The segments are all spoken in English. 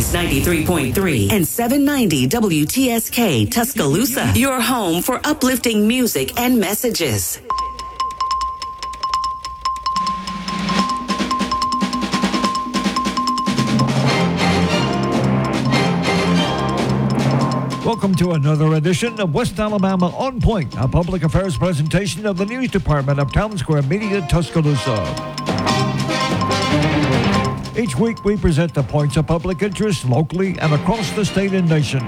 Kiss 93.3 and 790 WTSK Tuscaloosa. Your home for uplifting music and messages. Welcome to another edition of West Alabama On Point, a public affairs presentation of the News Department of Town Square Media, Tuscaloosa. Each week we present the points of public interest locally and across the state and nation.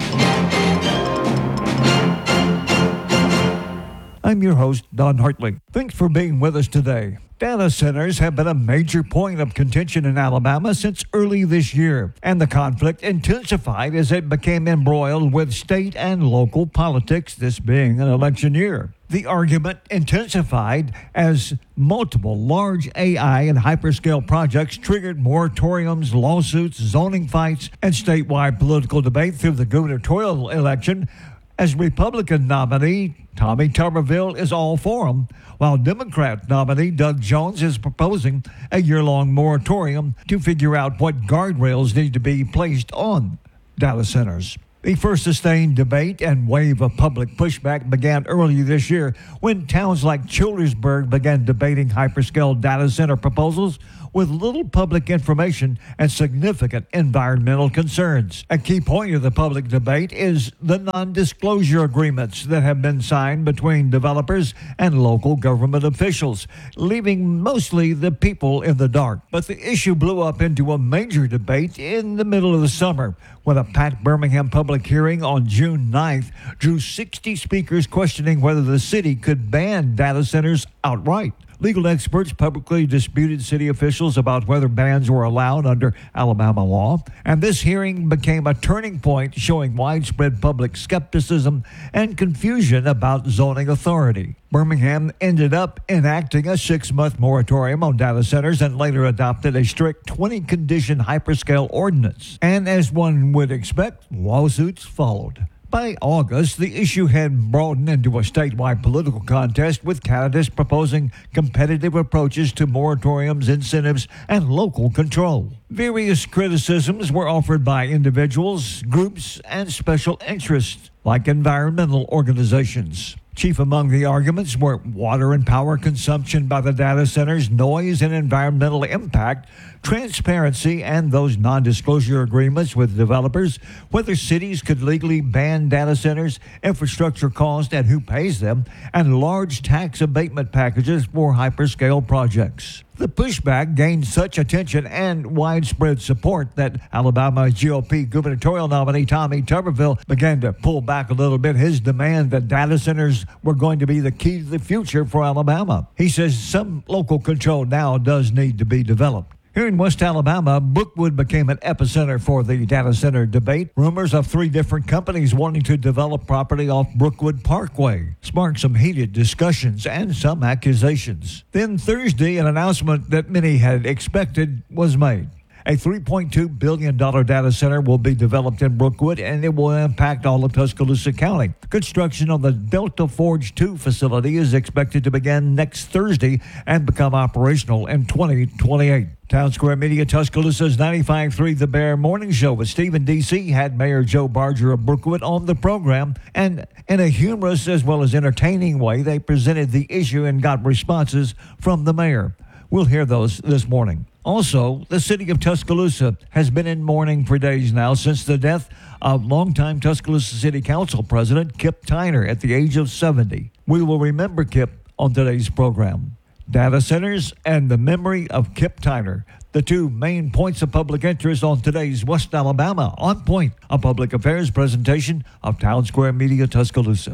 I'm your host, Don Hartley. Thanks for being with us today. Data centers have been a major point of contention in Alabama since early this year, and the conflict intensified as it became embroiled with state and local politics, this being an election year. The argument intensified as multiple large AI and hyperscale projects triggered moratoriums, lawsuits, zoning fights, and statewide political debate through the gubernatorial election, as Republican nominee Tommy Tuberville is all for them, while Democrat nominee Doug Jones is proposing a year-long moratorium to figure out what guardrails need to be placed on data centers. The first sustained debate and wave of public pushback began early this year when towns like Childersburg began debating hyperscale data center proposals with little public information and significant environmental concerns. A key point of the public debate is the non-disclosure agreements that have been signed between developers and local government officials, leaving mostly the people in the dark. But the issue blew up into a major debate in the middle of the summer when a packed Birmingham public hearing on June 9th drew 60 speakers questioning whether the city could ban data centers outright. Legal experts publicly disputed city officials about whether bans were allowed under Alabama law, and this hearing became a turning point showing widespread public skepticism and confusion about zoning authority. Birmingham ended up enacting a 6-month moratorium on data centers and later adopted a strict 20-condition hyperscale ordinance. And as one would expect, lawsuits followed. By August, the issue had broadened into a statewide political contest with candidates proposing competitive approaches to moratoriums, incentives, and local control. Various criticisms were offered by individuals, groups, and special interests, like environmental organizations. Chief among the arguments were water and power consumption by the data centers, noise and environmental impact, transparency, and those non-disclosure agreements with developers, whether cities could legally ban data centers, infrastructure cost and who pays them, and large tax abatement packages for hyperscale projects. The pushback gained such attention and widespread support that Alabama GOP gubernatorial nominee Tommy Tuberville began to pull back a little bit his demand that data centers were going to be the key to the future for Alabama. He says some local control now does need to be developed. Here in West Alabama, Brookwood became an epicenter for the data center debate. Rumors of 3 different companies wanting to develop property off Brookwood Parkway sparked some heated discussions and some accusations. Then Thursday, an announcement that many had expected was made. A $3.2 billion data center will be developed in Brookwood, and it will impact all of Tuscaloosa County. Construction on the Delta Forge 2 facility is expected to begin next Thursday and become operational in 2028. Town Square Media Tuscaloosa's 95.3 The Bear Morning Show with Stephen D.C. had Mayor Joe Barger of Brookwood on the program, and in a humorous as well as entertaining way, they presented the issue and got responses from the mayor. We'll hear those this morning. Also, the city of Tuscaloosa has been in mourning for days now since the death of longtime Tuscaloosa City Council President Kip Tyner at the age of 70. We will remember Kip on today's program. Data centers and the memory of Kip Tyner, the 2 main points of public interest on today's West Alabama On Point, a public affairs presentation of Town Square Media Tuscaloosa.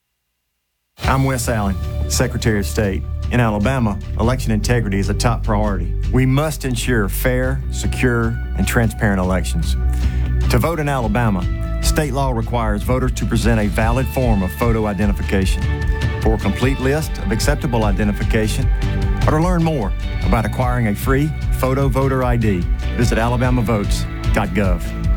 I'm Wes Allen, Secretary of State. In Alabama, election integrity is a top priority. We must ensure fair, secure, and transparent elections. To vote in Alabama, state law requires voters to present a valid form of photo identification. For a complete list of acceptable identification, or to learn more about acquiring a free photo voter ID, visit alabamavotes.gov.